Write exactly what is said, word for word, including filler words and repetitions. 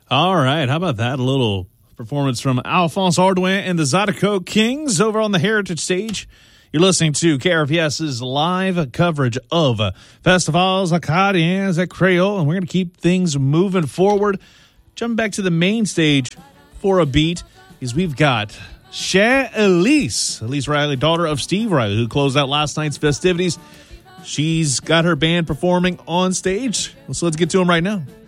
All right, how about that? A little performance from Alphonse Ardouin and the Zydeco Kings over on the Heritage Stage. You're listening to K R P S's live coverage of Festivals Acadiens at Creole, and we're going to keep things moving forward. Jumping back to the main stage for a beat, is we've got Cher Elise, Elise Riley, daughter of Steve Riley, who closed out last night's festivities. She's got her band performing on stage, so let's get to them right now.